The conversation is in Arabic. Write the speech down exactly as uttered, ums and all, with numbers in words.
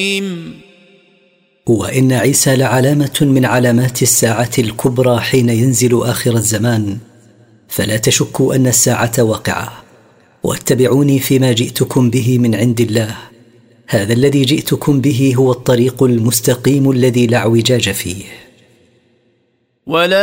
وإن عيسى لعلامة من علامات الساعة الكبرى حين ينزل آخر الزمان، فلا تشكوا أن الساعة واقعة، واتبعوني فيما جئتكم به من عند الله. هذا الذي جئتكم به هو الطريق المستقيم الذي لا اعوجاج فيه. ولا